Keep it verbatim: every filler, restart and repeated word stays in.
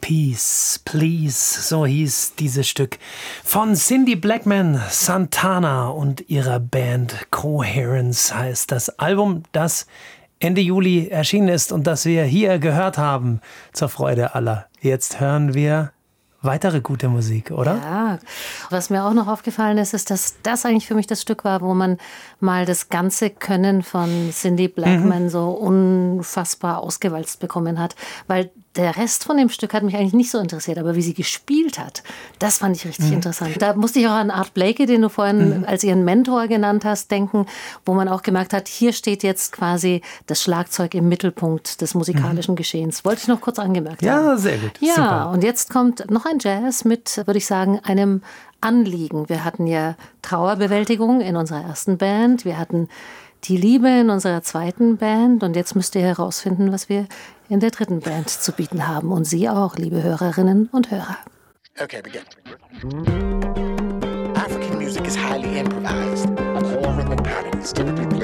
Peace, Please, so hieß dieses Stück von Cindy Blackman, Santana und ihrer Band Coherence heißt das Album, das Ende Juli erschienen ist und das wir hier gehört haben, zur Freude aller. Jetzt hören wir weitere gute Musik, oder? Ja, was mir auch noch aufgefallen ist, ist, dass das eigentlich für mich das Stück war, wo man mal das ganze Können von Cindy Blackman mhm. so unfassbar ausgewalzt bekommen hat, weil der Rest von dem Stück hat mich eigentlich nicht so interessiert, aber wie sie gespielt hat, das fand ich richtig mhm. interessant. Da musste ich auch an Art Blakey, den du vorhin mhm. als ihren Mentor genannt hast, denken, wo man auch gemerkt hat, hier steht jetzt quasi das Schlagzeug im Mittelpunkt des musikalischen mhm. Geschehens. Wollte ich noch kurz angemerkt ja, haben. Ja, sehr gut. Ja, super. Und jetzt kommt noch ein Jazz mit, würde ich sagen, einem Anliegen. Wir hatten ja Trauerbewältigung in unserer ersten Band, wir hatten die Liebe in unserer zweiten Band und jetzt müsst ihr herausfinden, was wir in der dritten Band zu bieten haben. Und Sie auch, liebe Hörerinnen und Hörer. Okay, begin. African music is highly improvised. All rhythmic patterns typically